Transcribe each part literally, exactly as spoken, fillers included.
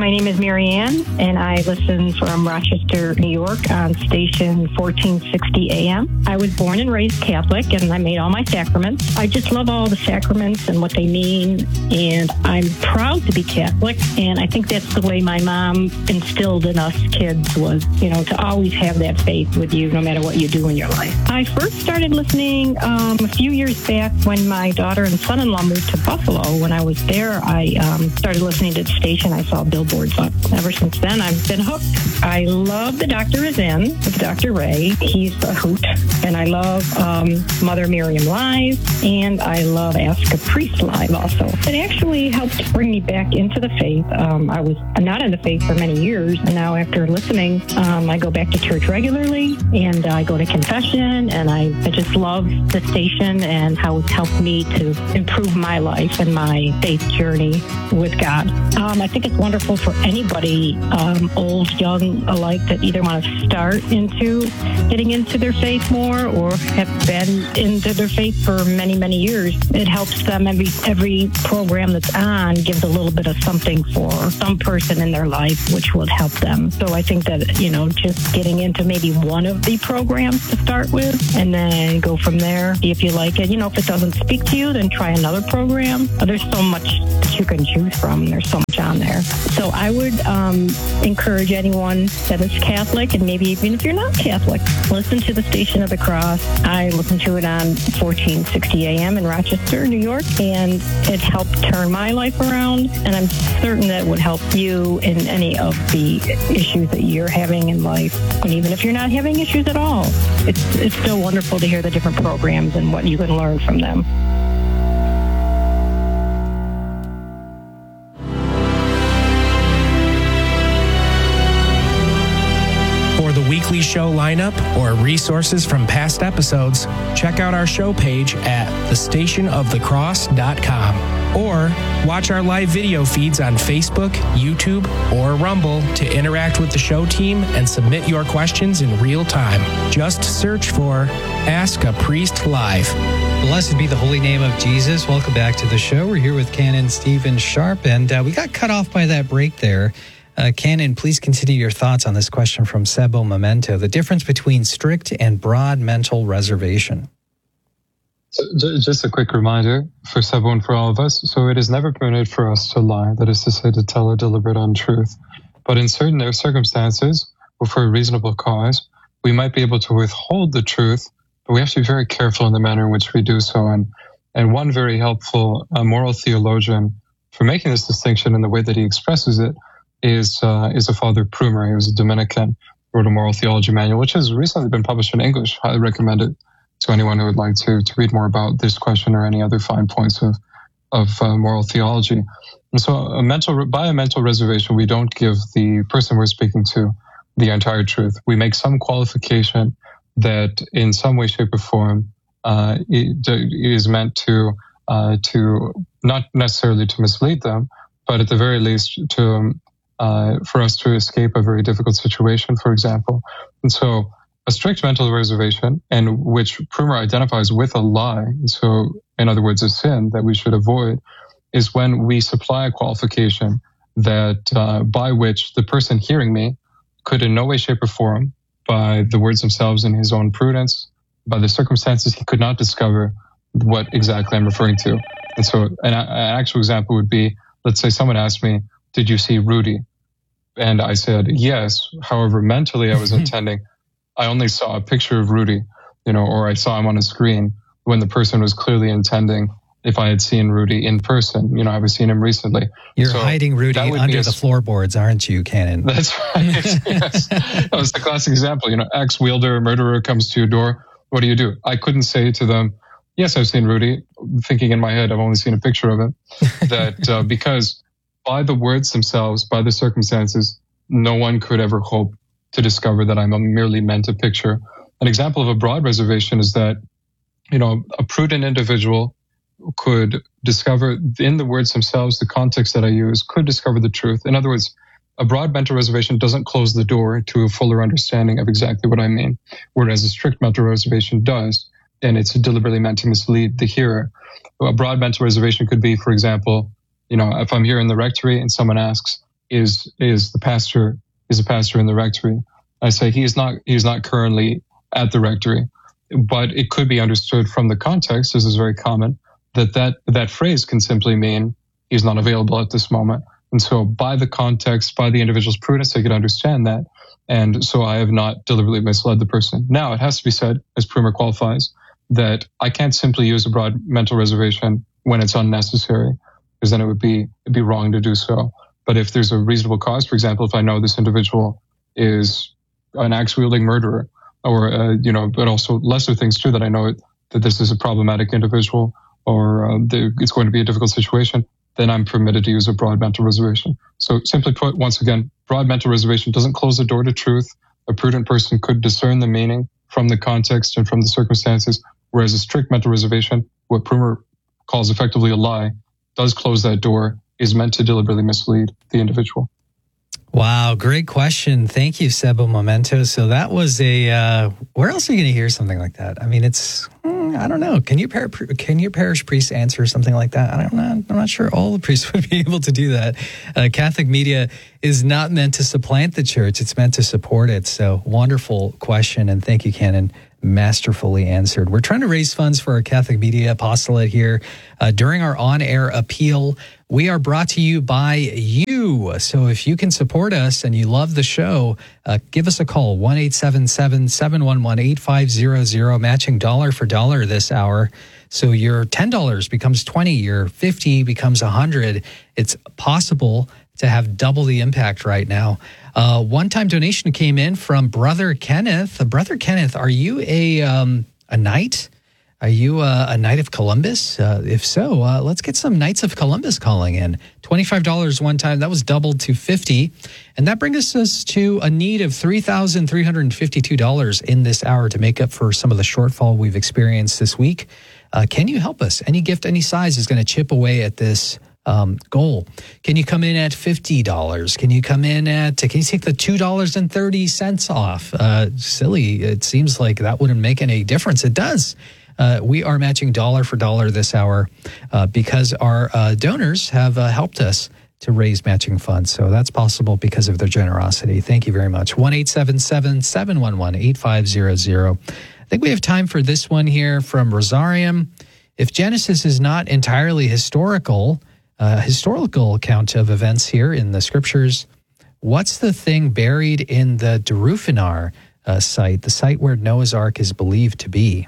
my name is Mary Ann, and I listen from Rochester, New York on station fourteen sixty A M. I was born and raised Catholic, and I made all my sacraments. I just love all the sacraments and what they mean, and I'm proud to be Catholic, and I think that's the way my mom instilled in us kids was, you know, to always have that faith with you no matter what you do in your life. I first started listening um, a few years back when my daughter and son-in-law moved to Buffalo. When I was there, I um, started listening to the station. I saw billboards up. Ever since then, I've been hooked. I love The Doctor Is In with Doctor Ray. He's a hoot. And I love um, Mother Miriam Live, and I love Ask a Priest Live also. It actually helped bring me back into the faith. Um, I was not in the faith for many years, and now after listening, um, I go back to church regularly, and I go to confession, and I, I just love the station and how it's helped me to improve my life and my faith journey with God. Um, I think it's wonderful for anybody, um, old, young alike, that either want to start into getting into their faith more or have been into their faith for many, many years. It helps them. Every every program that's on gives a little bit of something for some person in their life, which will help them. So I think that, you know, just getting into maybe one of the programs to start with and then go from there. See if you like it. You know, if it doesn't speak to you, then try another program. There's so much that you can choose from. There's so much on there. So I would um, encourage anyone that is Catholic, and maybe even if you're not Catholic, listen to the Station of the Cross. I listen to it on fourteen sixty A M in Rochester, New York, and it helped turn my life around, and I'm certain that it would help you in any of the issues that you're having in life. And even if you're not having issues at all, it's, it's still wonderful to hear the different programs and what you can learn from them. Weekly show lineup or resources from past episodes, check out our show page at the station of the cross dot com or watch our live video feeds on Facebook, YouTube, or Rumble to interact with the show team and submit your questions in real time. Just search for Ask a Priest Live. Blessed be the holy name of Jesus. Welcome back to the show. We're here with Canon Stephen Sharp, and uh, we got cut off by that break there. Uh, Canon, please continue your thoughts on this question from Sebo Memento, the difference between strict and broad mental reservation. So, just a quick reminder for Sebo and for all of us. So it is never permitted for us to lie, that is to say, to tell a deliberate untruth. But in certain circumstances, or for a reasonable cause, we might be able to withhold the truth, but we have to be very careful in the manner in which we do so. And, and one very helpful uh, moral theologian for making this distinction in the way that he expresses it is uh, is a Father Prumer. He was a Dominican, wrote a moral theology manual, which has recently been published in English. Highly recommend it to anyone who would like to to read more about this question or any other fine points of of uh, moral theology. And so, a mental by a mental reservation, we don't give the person we're speaking to the entire truth. We make some qualification that, in some way, shape, or form, uh, it, it is meant to uh, to not necessarily to mislead them, but at the very least to Uh, for us to escape a very difficult situation, for example. And so a strict mental reservation, and which Prumer identifies with a lie, so in other words, a sin that we should avoid, is when we supply a qualification that uh, by which the person hearing me could in no way, shape, or form, by the words themselves and his own prudence, by the circumstances, he could not discover what exactly I'm referring to. And so an, an actual example would be, let's say someone asked me, did you see Rudy? And I said, yes. However, mentally I was intending, I only saw a picture of Rudy, you know, or I saw him on a screen, when the person was clearly intending if I had seen Rudy in person. You know, I was seeing him recently. You're so hiding Rudy under the floorboards, aren't you, Canon? That's right. Yes. That was the classic example. You know, ex-wielder, murderer comes to your door. What do you do? I couldn't say to them, yes, I've seen Rudy, thinking in my head, I've only seen a picture of him. That uh, because by the words themselves, by the circumstances, no one could ever hope to discover that I'm merely meant a picture. An example of a broad reservation is that, you know, a prudent individual could discover in the words themselves, the context that I use, could discover the truth. In other words, a broad mental reservation doesn't close the door to a fuller understanding of exactly what I mean, whereas a strict mental reservation does, and it's deliberately meant to mislead the hearer. A broad mental reservation could be, for example, you know, if I'm here in the rectory and someone asks, is is the pastor is a pastor in the rectory. I say he is not he is not currently at the rectory, but it could be understood from the context, this is very common, that that, that phrase can simply mean he's not available at this moment. And so by the context, by the individual's prudence, I could understand that. And so I have not deliberately misled the person. Now, it has to be said, as Prumer qualifies, that I can't simply use a broad mental reservation when it's unnecessary, because then it would be it'd be wrong to do so. But if there's a reasonable cause, for example, if I know this individual is an axe-wielding murderer, or, uh, you know, but also lesser things too, that I know that this is a problematic individual, or uh, it's going to be a difficult situation, then I'm permitted to use a broad mental reservation. So simply put, once again, broad mental reservation doesn't close the door to truth. A prudent person could discern the meaning from the context and from the circumstances, whereas a strict mental reservation, what Prumer calls effectively a lie, does close that door, is meant to deliberately mislead the individual. Wow, great question. Thank you, Sebo Memento. So that was a, uh, where else are you going to hear something like that? I mean, it's, mm, I don't know. Can you par- can your parish priest answer something like that? I don't know. I'm not sure all the priests would be able to do that. Uh, Catholic media is not meant to supplant the church. It's meant to support it. So wonderful question. And thank you, Canon. Masterfully answered. We're trying to raise funds for our Catholic Media Apostolate here. Uh, during our on-air appeal, we are brought to you by you. So if you can support us and you love the show, uh, give us a call, one eight seven seven, seven one one, eight five zero zero, matching dollar for dollar this hour. So your ten dollars becomes twenty, your fifty becomes one hundred. It's possible to have double the impact right now. Uh, one-time donation came in from Brother Kenneth. Uh, Brother Kenneth, are you a um, a knight? Are you a, a Knight of Columbus? Uh, if so, uh, let's get some Knights of Columbus calling in. twenty-five dollars one time, that was doubled to fifty dollars. And that brings us to a need of three thousand three hundred fifty-two dollars in this hour to make up for some of the shortfall we've experienced this week. Uh, can you help us? Any gift, any size is going to chip away at this Um, goal. Can you come in at fifty dollars? Can you come in at, can you take the two dollars and thirty cents off? Uh, silly. It seems like that wouldn't make any difference. It does. Uh, we are matching dollar for dollar this hour uh, because our uh, donors have uh, helped us to raise matching funds. So that's possible because of their generosity. Thank you very much. one eight seven seven, seven one one, eight five zero zero. I think we have time for this one here from Rosarium. If Genesis is not entirely historical, Uh, historical account of events here in the scriptures, what's the thing buried in the Darufinar uh, site, the site where Noah's Ark is believed to be?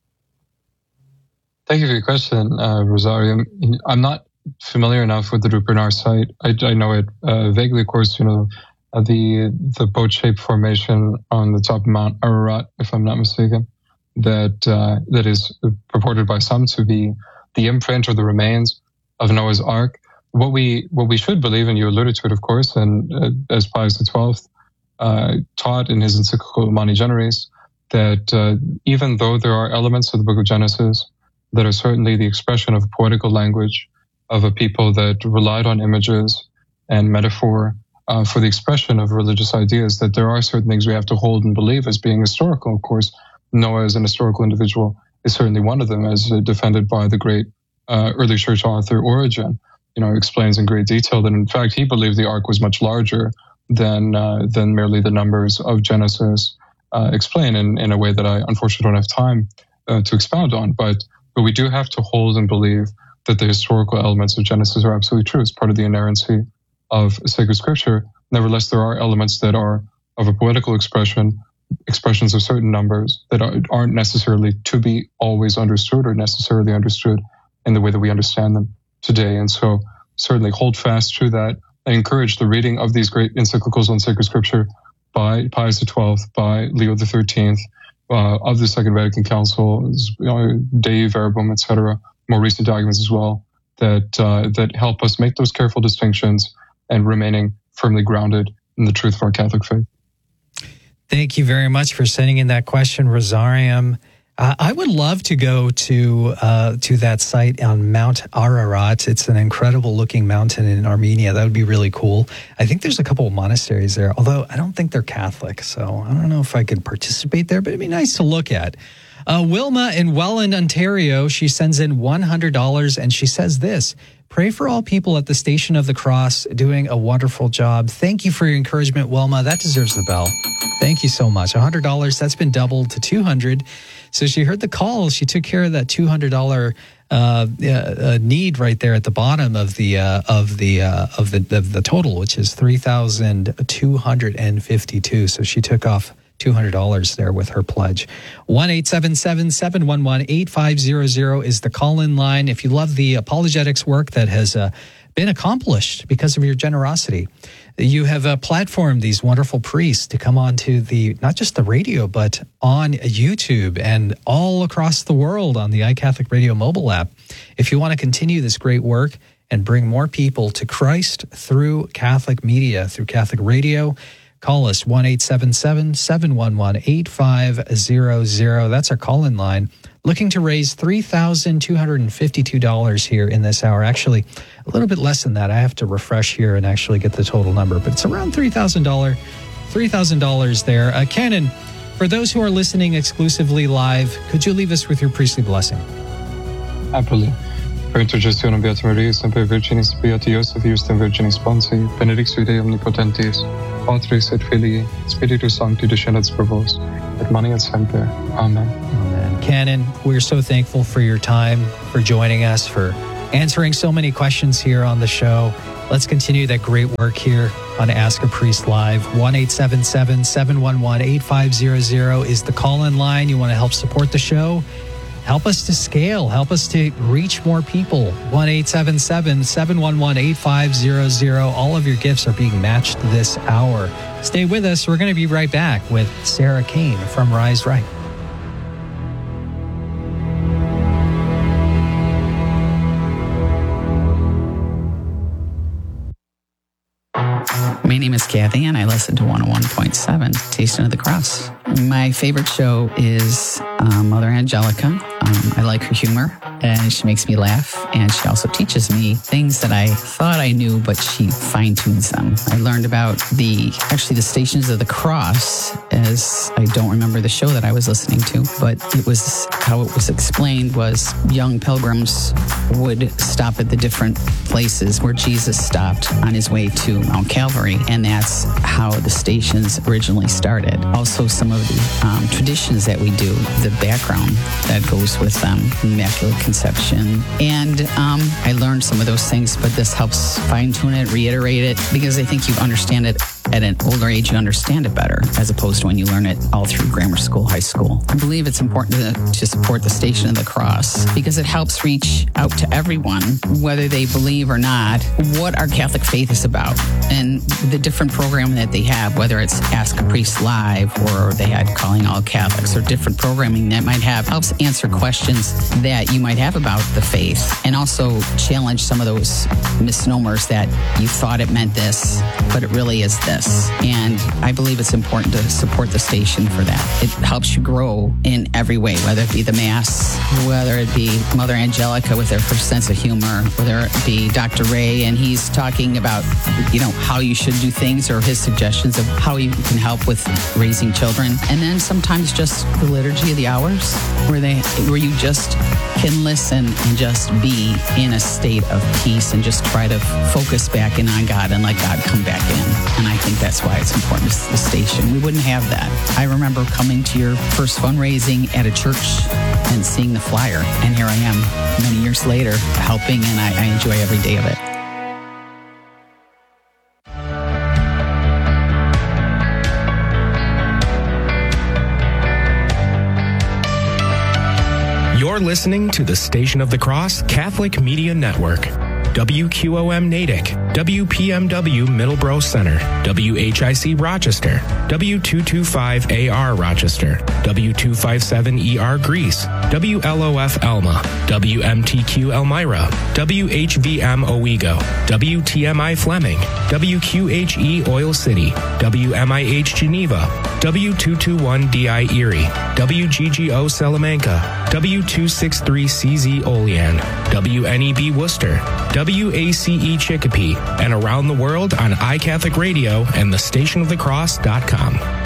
Thank you for your question, uh, Rosarium. I'm not familiar enough with the Darufinar site. I, I know it uh, vaguely, of course, you know, uh, the the boat-shaped formation on the top of Mount Ararat, if I'm not mistaken, that uh, that is purported by some to be the imprint or the remains of Noah's Ark. What we what we should believe, and you alluded to it, of course, and uh, as Pius the Twelfth uh, taught in his encyclical Humani Generis, that uh, even though there are elements of the Book of Genesis that are certainly the expression of poetical language of a people that relied on images and metaphor uh, for the expression of religious ideas, that there are certain things we have to hold and believe as being historical. Of course, Noah as an historical individual is certainly one of them, as uh, defended by the great Uh, early church author Origen, you know, explains in great detail that in fact he believed the ark was much larger than uh, than merely the numbers of Genesis uh, explain in, in a way that I unfortunately don't have time uh, to expound on. But but we do have to hold and believe that the historical elements of Genesis are absolutely true. It's part of the inerrancy of sacred scripture. Nevertheless, there are elements that are of a poetical expression, expressions of certain numbers that are, aren't necessarily to be always understood or necessarily understood in the way that we understand them today. And so certainly hold fast to that. I encourage the reading of these great encyclicals on sacred scripture by Pius the Twelfth, by Leo the Thirteenth, uh, of the Second Vatican Council, you know, Dei Verbum, et cetera, more recent documents as well, that uh, that help us make those careful distinctions and remaining firmly grounded in the truth of our Catholic faith. Thank you very much for sending in that question, Rosarium. Uh, I would love to go to uh, to that site on Mount Ararat. It's an incredible looking mountain in Armenia. That would be really cool. I think there's a couple of monasteries there, although I don't think they're Catholic. So I don't know if I could participate there, but it'd be nice to look at. Uh, Wilma in Welland, Ontario, she sends in one hundred dollars and she says this: Pray for all people at the Station of the Cross doing a wonderful job. Thank you for your encouragement, Wilma. That deserves the bell. Thank you so much. one hundred dollars, that's been doubled to two hundred dollars. So she heard the call. She took care of that two hundred dollars uh, uh, need right there at the bottom of the uh, of the uh, of the of the total, which is three thousand two hundred fifty-two. So she took off two hundred dollars there with her pledge. one eight seven seven, seven one one, eight five zero zero is the call-in line. If you love the apologetics work that has uh, been accomplished because of your generosity, you have uh, platformed these wonderful priests to come on to the, not just the radio, but on YouTube and all across the world on the iCatholic Radio mobile app. If you want to continue this great work and bring more people to Christ through Catholic media, through Catholic radio, call us one eight seven seven, seven one one, eight five zero zero. That's our call-in line. Looking to raise three thousand two hundred fifty-two dollars here in this hour. Actually, a little bit less than that. I have to refresh here and actually get the total number, but it's around three thousand dollars. three thousand dollars there. Uh, Canon, for those who are listening exclusively live, could you leave us with your priestly blessing? Happily. Per intercessionem Beata Mariae, semper Virginis, Beati Iosef, Justem Virginis Ponsi, benedictus Dei omnipotentis, Patris et Filii, Spiritus Sancti descendens per vos, et manet semper. Amen. Amen. Canon, we're so thankful for your time, for joining us, for answering so many questions here on the show. Let's continue that great work here on Ask a Priest Live. one eight seven seven, seven one one, eight five zero zero is the call-in line. You want to help support the show? Help us to scale. Help us to reach more people. one eight seven seven, seven one one, eight five zero zero. All of your gifts are being matched this hour. Stay with us. We're going to be right back with Sarah Kane from Rise Right. My name is Kathy, and I listen to one oh one point seven, Station of the Cross. My favorite show is um, Mother Angelica. Um, I like her humor, and she makes me laugh, and she also teaches me things that I thought I knew, but she fine-tunes them. I learned about the, actually the Stations of the Cross, as I don't remember the show that I was listening to, but it was, how it was explained was young pilgrims would stop at the different places where Jesus stopped on his way to Mount Calvary, and that's how the stations originally started. Also, some of the um, traditions that we do, the background that goes with them, Immaculate Conception. And um, I learned some of those things, but this helps fine-tune it, reiterate it, because I think you understand it at an older age, you understand it better, as opposed to when you learn it all through grammar school, high school. I believe it's important to, to support the Station of the Cross because it helps reach out to everyone, whether they believe or not, what our Catholic faith is about. And the different programming that they have, whether it's Ask a Priest Live or they had Calling All Catholics or different programming that might have, helps answer questions that you might have about the faith and also challenge some of those misnomers that you thought it meant this, but it really is this. And I believe it's important to support the station for that. It helps you grow in every way, whether it be the Mass, whether it be Mother Angelica with her sense of humor, whether it be Doctor Ray and he's talking about, you know, how you should do things or his suggestions of how you can help with raising children. And then sometimes just the Liturgy of the Hours where they, where you just can listen and just be in a state of peace and just try to focus back in on God and let God come back in. And I think that's why it's important to the station. We wouldn't have that. I remember coming to your first fundraising at a church and seeing the flyer. And here I am many years later helping, and I, I enjoy every day of it. You're listening to the Station of the Cross Catholic Media Network. W Q O M Natick, W P M W Middleborough Center, W H I C Rochester, W two twenty-five A R Rochester, W two fifty-seven E R Greece, W L O F Elma, W M T Q Elmira, W H V M Owego, W T M I Fleming, W Q H E Oil City, W M I H Geneva, W two twenty-one D I Erie, W G G O Salamanca, W two sixty-three C Z Olean, W N E B Worcester, W A C E Chicopee, and around the world on iCatholic Radio and the station of the cross dot com.